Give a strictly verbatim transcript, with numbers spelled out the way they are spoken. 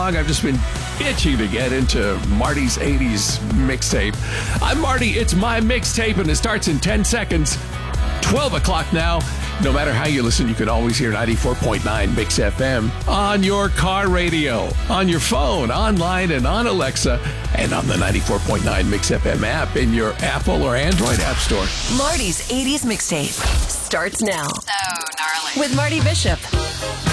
long, I've just been itching to get into Marty's eighties mixtape. I'm Marty. It's my mixtape, and it starts in ten seconds. twelve o'clock now. No matter how you listen, you can always hear ninety-four point nine Mix F M on your car radio, on your phone, online, and on Alexa, and on the ninety-four point nine Mix F M app in your Apple or Android app store. Marty's eighties mixtape starts now. So gnarly. With Marty Bishop.